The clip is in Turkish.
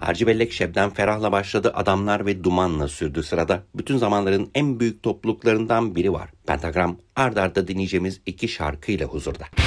Harcı Bellek Şebnem Ferah'la başladı, Adamlar ve Duman'la sürdü. Sırada bütün zamanların en büyük topluluklarından biri var. Pentagram ard arda dinleyeceğimiz iki şarkıyla huzurda.